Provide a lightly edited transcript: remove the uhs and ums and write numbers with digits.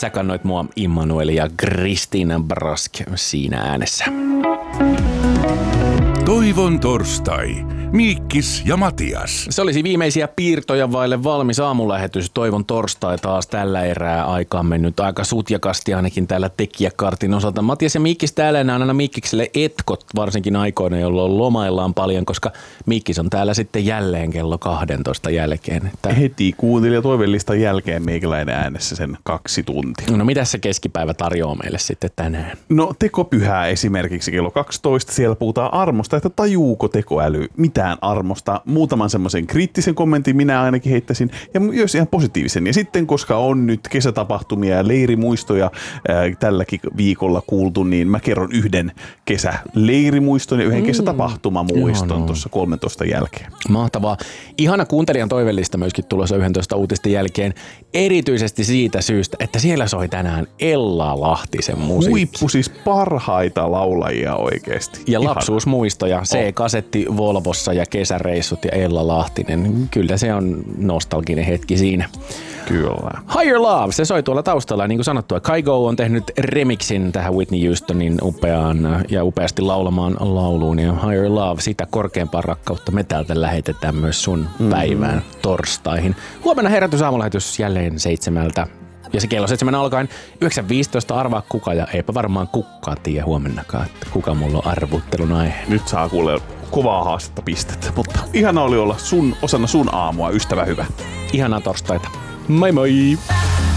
Sä kannoit mua Immanuel ja Kristina Brask siinä äänessä. Toivon torstai. Miikkis ja Matias. Se olisi viimeisiä piirtoja vaille valmis aamulähetys. Toivon torstai taas tällä erää. Aika on mennyt aika sutjakasti ainakin täällä tekijäkartin osalta. Matias ja Miikkis täällä nämä on aina Miikkikselle etkot, varsinkin aikoina, jolloin lomaillaan paljon, koska Miikkis on täällä sitten jälleen kello 12 jälkeen. Heti kuuntelija toivelistan jälkeen meikäläinen äänessä sen 2 tuntia. No mitä se keskipäivä tarjoaa meille sitten tänään? No tekopyhää esimerkiksi kello 12. Siellä puhutaan armosta, että tajuuko tekoäly mitään armosta. Muutaman semmoisen kriittisen kommentin minä ainakin heittäisin ja myös ihan positiivisen. Ja sitten koska on nyt kesätapahtumia ja leirimuistoja tälläkin viikolla kuultu, niin mä kerron yhden kesäleirimuiston ja yhden kesätapahtumamuiston tuossa 13 jälkeen. Mahtavaa. Ihana kuuntelijan toivellista myöskin tulossa 11 uutisten jälkeen. Erityisesti siitä syystä, että siellä soi tänään Ella Lahtisen musiikki. Huippu siis parhaita laulajia oikeesti. Ja lapsuusmuistoja, C-kasetti Volvossa ja kesäreissut ja Ella Lahtinen. Kyllä se on nostalginen hetki siinä. Kyllä. Higher Love, se soi tuolla taustalla. Niin kuin sanottua, Kygo on tehnyt remixin tähän Whitney Houstonin upeaan ja upeasti laulamaan lauluun. Ja Higher Love, sitä korkeampaa rakkautta me täältä lähetetään myös sun päivään torstaihin. Huomenna herätysaamulähetys jälleen 7. Ja se kello 7 alkaen 9.15 arvaa kuka ja eipä varmaan kukaan tiedä huomennakaan, että kuka mulla on arvuttelun aihe. Nyt saa kuulla kovaa haastetta pistettä, mutta ihana oli olla osana sun aamua, ystävä hyvä. Ihanaa torstaita. Moi moi!